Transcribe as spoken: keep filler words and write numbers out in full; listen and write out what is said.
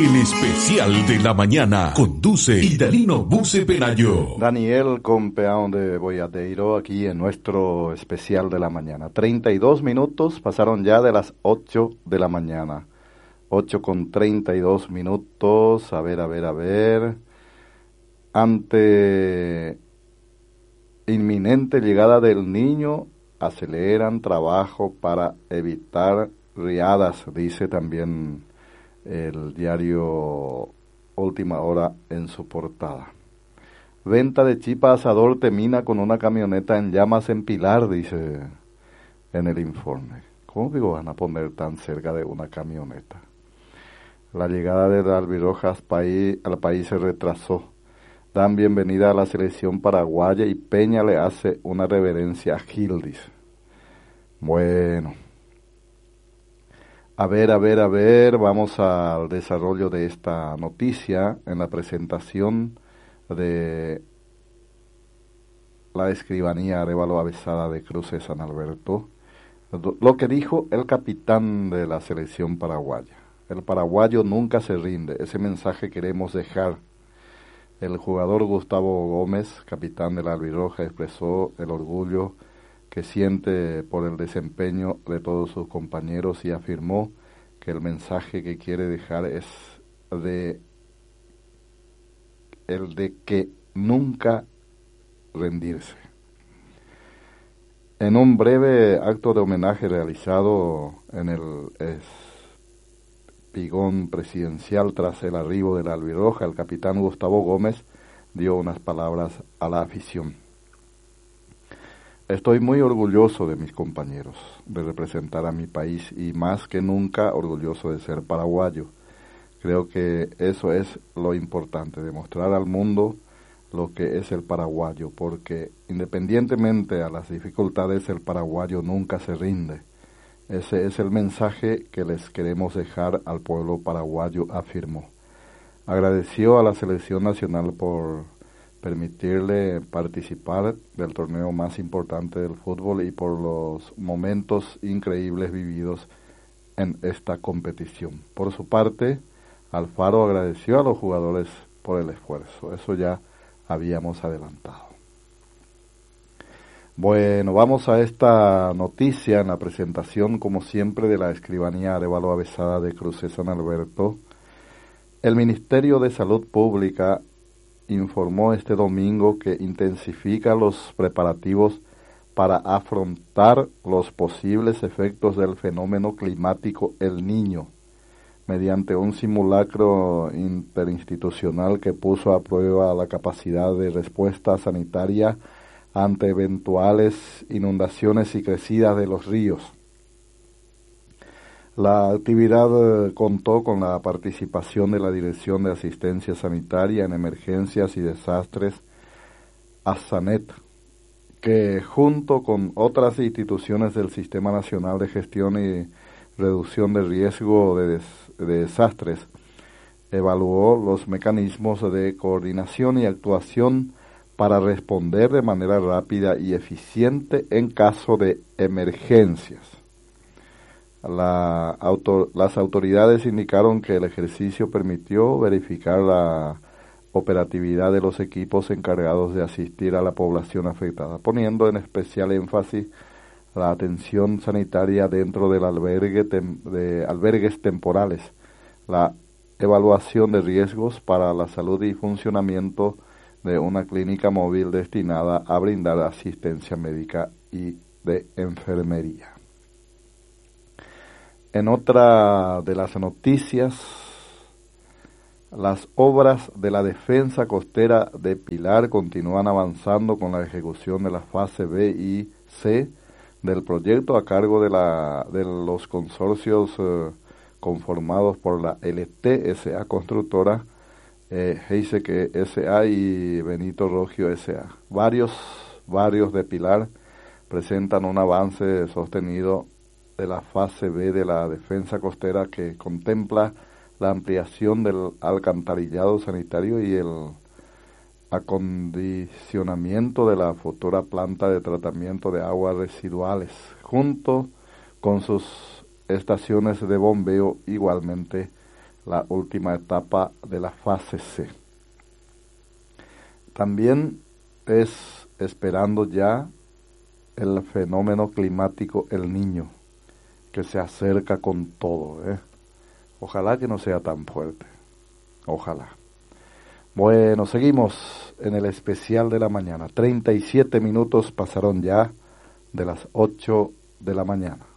El especial de la mañana conduce Idalino Buce Pelayo. Daniel Compeán de Boyadeiro aquí en nuestro especial de la mañana. treinta y dos minutos pasaron ya de las ocho de la mañana. ocho con treinta y dos minutos. A ver, a ver, a ver. Ante inminente llegada del niño, aceleran trabajo para evitar riadas, dice también el diario Última Hora en su portada. Venta de chipa asador termina con una camioneta en llamas en Pilar, dice en el informe. ¿Cómo digo van a poner tan cerca de una camioneta? La llegada de Albirroja al país se retrasó. Dan bienvenida a la selección paraguaya y Peña le hace una reverencia a Gil, dice. Bueno. A ver, a ver, a ver, vamos al desarrollo de esta noticia en la presentación de la escribanía Arévalo Avesada de Cruces San Alberto. Lo que dijo el capitán de la selección paraguaya. El paraguayo nunca se rinde, ese mensaje queremos dejar. El jugador Gustavo Gómez, capitán de la Albirroja, expresó el orgullo que siente por el desempeño de todos sus compañeros y afirmó que el mensaje que quiere dejar es de el de que nunca rendirse. En un breve acto de homenaje realizado en el espigón presidencial tras el arribo de la Albirroja, el capitán Gustavo Gómez dio unas palabras a la afición. Estoy muy orgulloso de mis compañeros, de representar a mi país y más que nunca orgulloso de ser paraguayo. Creo que eso es lo importante, demostrar al mundo lo que es el paraguayo, porque independientemente a las dificultades, el paraguayo nunca se rinde. Ese es el mensaje que les queremos dejar al pueblo paraguayo, afirmó. Agradeció a la selección nacional por permitirle participar del torneo más importante del fútbol y por los momentos increíbles vividos en esta competición. Por su parte, Alfaro agradeció a los jugadores por el esfuerzo. Eso ya habíamos adelantado. Bueno, vamos a esta noticia en la presentación, como siempre, de la escribanía Arévalo Avesada de Cruces San Alberto. El Ministerio de Salud Pública informó este domingo que intensifica los preparativos para afrontar los posibles efectos del fenómeno climático El Niño, mediante un simulacro interinstitucional que puso a prueba la capacidad de respuesta sanitaria ante eventuales inundaciones y crecidas de los ríos. La actividad eh, contó con la participación de la Dirección de Asistencia Sanitaria en Emergencias y Desastres, ASANET, que junto con otras instituciones del Sistema Nacional de Gestión y Reducción de Riesgo de, des de Desastres, evaluó los mecanismos de coordinación y actuación para responder de manera rápida y eficiente en caso de emergencias. La auto, las autoridades indicaron que el ejercicio permitió verificar la operatividad de los equipos encargados de asistir a la población afectada, poniendo en especial énfasis la atención sanitaria dentro del albergue tem, de albergues temporales, la evaluación de riesgos para la salud y funcionamiento de una clínica móvil destinada a brindar asistencia médica y de enfermería. En otra de las noticias, las obras de la defensa costera de Pilar continúan avanzando con la ejecución de la fase B y C del proyecto a cargo de, la, de los consorcios eh, conformados por la L T S A Constructora, eh, Heiseke S A y Benito Rogio S A. Varios barrios de Pilar presentan un avance sostenido de la fase B de la defensa costera, que contempla la ampliación del alcantarillado sanitario y el acondicionamiento de la futura planta de tratamiento de aguas residuales, junto con sus estaciones de bombeo igualmente la última etapa de la fase C. También es esperando ya el fenómeno climático El Niño, que se acerca con todo, ¿eh? Ojalá que no sea tan fuerte, ojalá. Bueno, seguimos en el especial de la mañana. treinta y siete minutos pasaron ya de las ocho de la mañana.